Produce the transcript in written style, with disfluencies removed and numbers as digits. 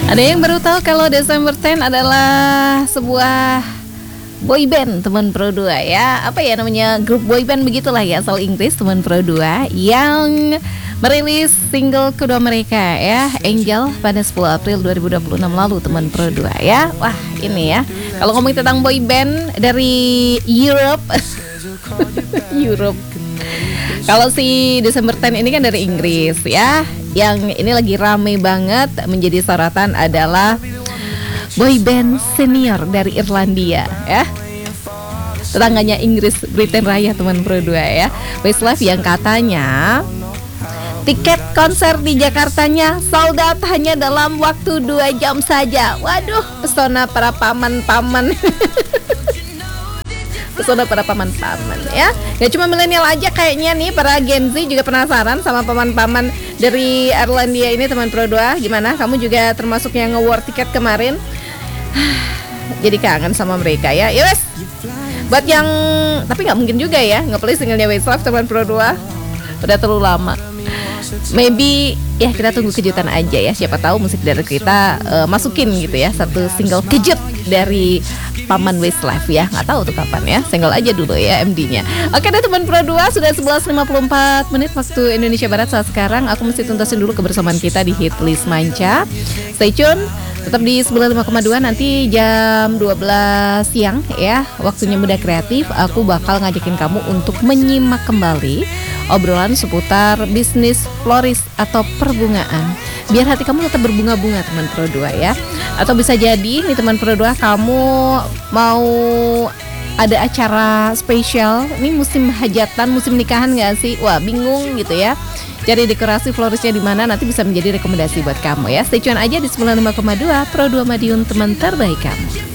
Ada yang baru tahu kalau December 10 adalah sebuah boy band teman Pro 2 ya. Apa ya namanya, grup boy band begitulah ya, asal Inggris teman Pro 2 yang merilis single kedua mereka ya, Angel, pada 10 April 2026 lalu teman Pro 2 ya. Wah ini ya, kalau ngomongin tentang boy band dari Europe Europe. Kalau si December 10 ini kan dari Inggris ya. Yang ini lagi rame banget menjadi sorotan adalah boy band senior dari Irlandia ya, tetangganya Inggris, Britain Raya teman Pro 2 ya, Westlife, yang katanya tiket konser di Jakartanya sold out hanya dalam waktu 2 jam saja. Waduh, pesona para paman-paman pesona para paman-paman ya. Gak cuma milenial aja kayaknya nih, para Gen Z juga penasaran sama paman-paman dari Irlandia ini teman Pro 2. Gimana? Kamu juga termasuk yang nge-war tiket kemarin? Jadi kangen sama mereka ya. Yes. Buat yang, tapi nggak mungkin juga ya nge-play singlenya Westlife teman Pro 2. Udah terlalu lama. Maybe ya kita tunggu kejutan aja ya. Siapa tahu musik dari kita masukin gitu ya satu single kejut dari paman Westlife ya. Nggak tahu tuh kapan ya. Single aja dulu ya MD-nya. Oke deh teman Pro 2, sudah 11.54 menit waktu Indonesia Barat saat sekarang. Aku mesti tuntasin dulu kebersamaan kita di Hitlist Manca. Stay tune, tetap di 95,2. Nanti jam 12 siang ya, waktunya Muda Kreatif. Aku bakal ngajakin kamu untuk menyimak kembali obrolan seputar bisnis floris atau perbungaan, biar hati kamu tetap berbunga-bunga teman Pro 2 ya. Atau bisa jadi nih teman Pro 2, kamu mau ada acara spesial nih, musim hajatan, musim nikahan gak sih? Wah bingung gitu ya, cari dekorasi florisnya di mana, nanti bisa menjadi rekomendasi buat kamu ya. Stay tune aja di 95,2 Pro 2 Madiun, teman terbaik kamu.